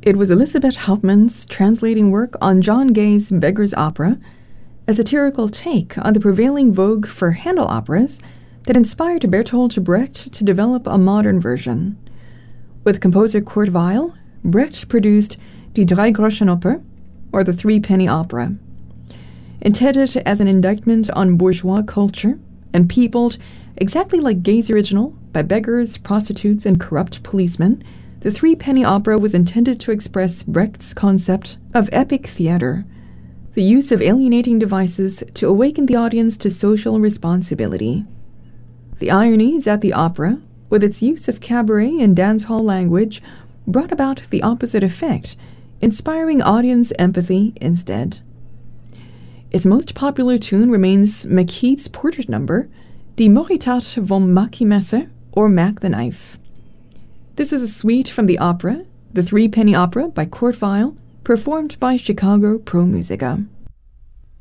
It was Elizabeth Hauptmann's translating work on John Gay's Beggar's Opera, a satirical take on the prevailing vogue for Handel operas that inspired Bertolt Brecht to develop a modern version. With composer Kurt Weill, Brecht produced Die Dreigroschenoper, or the Three-Penny Opera. Intended as an indictment on bourgeois culture and peopled exactly like Gay's original by beggars, prostitutes, and corrupt policemen, the Three-Penny Opera was intended to express Brecht's concept of epic theater, the use of alienating devices to awaken the audience to social responsibility. The irony is that the opera, with its use of cabaret and dance hall language, brought about the opposite effect, inspiring audience empathy instead. Its most popular tune remains McKeith's portrait number, Die Moritat vom Mackie-Messer, or Mac the Knife. This is a suite from the opera, The Three-Penny Opera by Kurt Weill, performed by Chicago Pro Musica.